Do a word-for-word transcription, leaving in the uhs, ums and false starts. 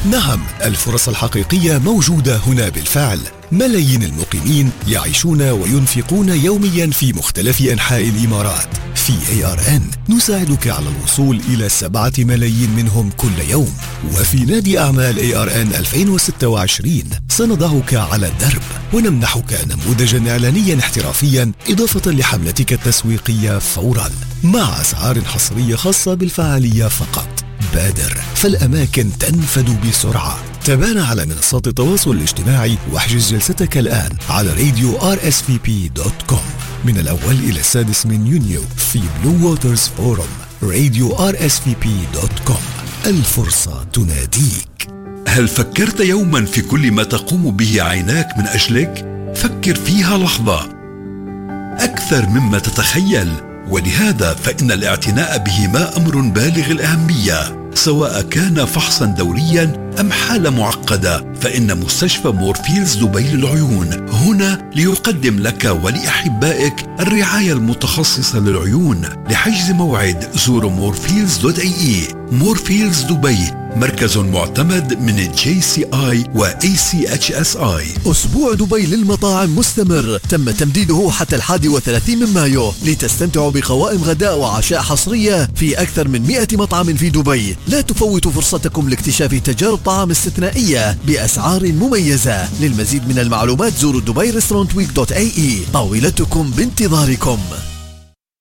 نعم، الفرص الحقيقية موجودة هنا بالفعل. ملايين المقيمين يعيشون وينفقون يوميا في مختلف أنحاء الإمارات. في إيه آر إن نساعدك على الوصول إلى سبعة ملايين منهم كل يوم. وفي نادي أعمال إيه آر إن ألفين وستة وعشرين سنضعك على الدرب ونمنحك نموذجا إعلانيا احترافيا إضافة لحملتك التسويقية فورا، مع أسعار حصرية خاصة بالفعالية فقط. بادر، فالأماكن تنفد بسرعة. تابعنا على منصات التواصل الاجتماعي واحجز جلستك الآن على راديو آر إس في بي دوت كوم من الأول إلى السادس من يونيو في بلو ووترز فورم. راديو آر إس في بي دوت كوم، الفرصة تناديك. هل فكرت يوما في كل ما تقوم به عيناك من أجلك؟ فكر فيها لحظة أكثر مما تتخيل، ولهذا فإن الاعتناء بهما أمر بالغ الأهمية، سواء كان فحصا دوريا أم حالة معقدة. فإن مستشفى مورفيلز دبي للعيون هنا ليقدم لك ولأحبائك الرعاية المتخصصة للعيون. لحجز موعد زوروا مورفيلز دوت اي اي. مورفيلز دبي مركز معتمد من الجي سي آي و إيه سي إتش إس آي. أسبوع دبي للمطاعم مستمر، تم تمديده حتى الحادي والثلاثين من مايو لتستمتعوا بقوائم غداء وعشاء حصرية في أكثر من مئة مطعم في دبي. لا تفوتوا فرصتكم لاكتشاف تجارب طعام استثنائية بأسعار مميزة. للمزيد من المعلومات زوروا دبي ريستورانت ويك دوت اي اي. طاولتكم بانتظاركم.